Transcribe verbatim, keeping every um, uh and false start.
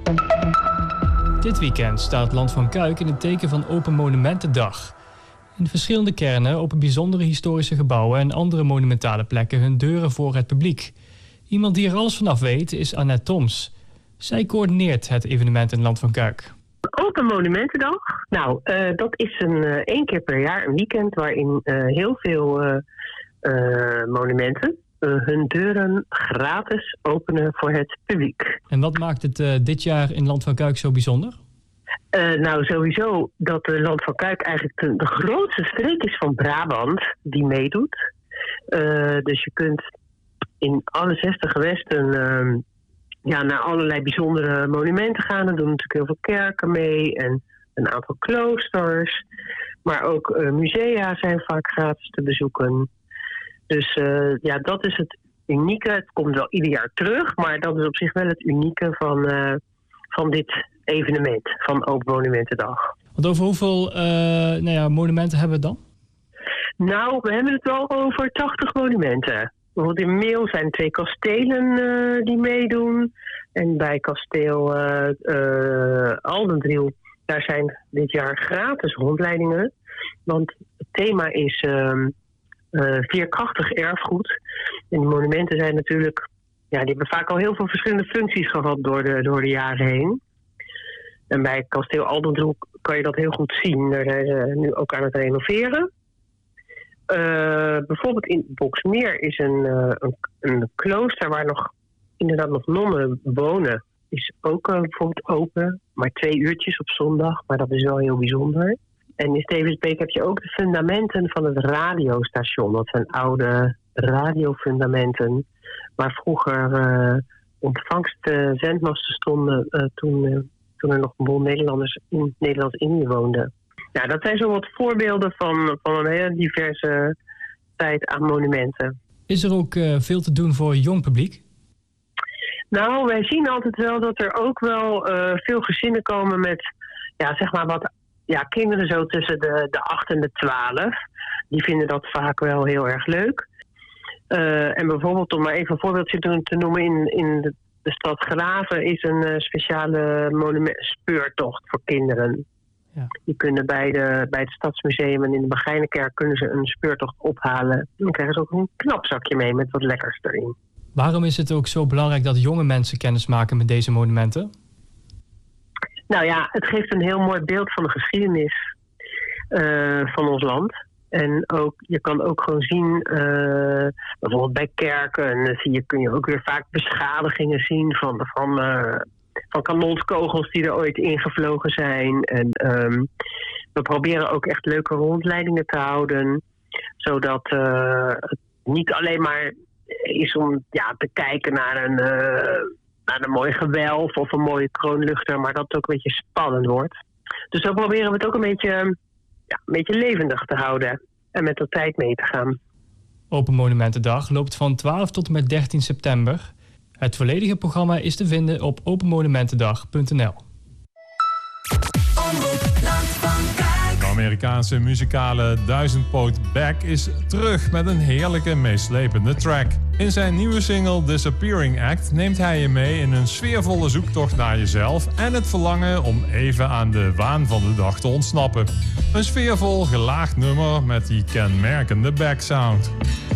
Dit weekend staat het Land van Cuijk in het teken van Open Monumentendag. In verschillende kernen openen bijzondere historische gebouwen en andere monumentale plekken hun deuren voor het publiek. Iemand die er alles vanaf weet is Annette Toms. Zij coördineert het evenement in het Land van Cuijk. Open Monumentendag? Nou, uh, dat is een uh, één keer per jaar een weekend waarin uh, heel veel uh, uh, monumenten uh, hun deuren gratis openen voor het publiek. En wat maakt het uh, dit jaar in Land van Cuijk zo bijzonder? Uh, nou, sowieso dat het Land van Cuijk eigenlijk de, de grootste streek is van Brabant die meedoet. Uh, dus je kunt in alle zestig gewesten uh, ja, naar allerlei bijzondere monumenten gaan. Er doen natuurlijk heel veel kerken mee en een aantal kloosters. Maar ook uh, musea zijn vaak gratis te bezoeken. Dus uh, ja, dat is het unieke. Het komt wel ieder jaar terug, maar dat is op zich wel het unieke van, uh, van dit evenement, van Open Monumentendag. Want over hoeveel uh, nou ja, monumenten hebben we het dan? Nou, we hebben het wel over tachtig monumenten. Bijvoorbeeld in Meel zijn twee kastelen uh, die meedoen. En bij kasteel uh, uh, Aldendriel, daar zijn dit jaar gratis rondleidingen. Want het thema is uh, uh, veerkrachtig erfgoed. En die monumenten zijn natuurlijk, ja, die hebben vaak al heel veel verschillende functies gehad door de, door de jaren heen. En bij kasteel Aldendriel kan je dat heel goed zien. Daar zijn ze nu ook aan het renoveren. Uh, bijvoorbeeld in Boxmeer is een, uh, een, een klooster waar nog inderdaad nog nonnen wonen. Is ook uh, bijvoorbeeld open, maar twee uurtjes op zondag. Maar dat is wel heel bijzonder. En in Stevensbeek heb je ook de fundamenten van het radiostation. Dat zijn oude radiofundamenten waar vroeger uh, ontvangstzendmasten stonden uh, toen, uh, toen er nog een boel Nederlanders in Nederlands-Indië woonden. Ja, dat zijn zo wat voorbeelden van, van een hele diverse tijd aan monumenten. Is er ook uh, veel te doen voor jong publiek? Nou, wij zien altijd wel dat er ook wel uh, veel gezinnen komen met, ja, zeg maar wat ja, kinderen zo tussen de, de acht en de twaalf. Die vinden dat vaak wel heel erg leuk. Uh, en bijvoorbeeld, om maar even een voorbeeldje te, te noemen, in, in de, de stad Graven is een uh, speciale monument, speurtocht voor kinderen. Ja. Die kunnen bij, de, bij het Stadsmuseum en in de Begijnenkerk kunnen ze een speurtocht ophalen. Dan krijgen ze ook een knapzakje mee met wat lekkers erin. Waarom is het ook zo belangrijk dat jonge mensen kennis maken met deze monumenten? Nou ja, het geeft een heel mooi beeld van de geschiedenis uh, van ons land. En ook, je kan ook gewoon zien, uh, bijvoorbeeld bij kerken, dan zie je, kun je ook weer vaak beschadigingen zien van, van, uh, van kanonskogels die er ooit ingevlogen zijn. En um, we proberen ook echt leuke rondleidingen te houden, zodat uh, het niet alleen maar is om ja, te kijken naar een, uh, naar een mooi gewelf of een mooie kroonluchter, maar dat het ook een beetje spannend wordt. Dus zo proberen we het ook een beetje, ja, een beetje levendig te houden en met de tijd mee te gaan. Open Monumentendag loopt van twaalf tot en met dertien september. Het volledige programma is te vinden op open monumentendag punt n l. De Amerikaanse muzikale duizendpoot Beck is terug met een heerlijke, meeslepende track. In zijn nieuwe single Disappearing Act neemt hij je mee in een sfeervolle zoektocht naar jezelf en het verlangen om even aan de waan van de dag te ontsnappen. Een sfeervol, gelaagd nummer met die kenmerkende Beck-sound.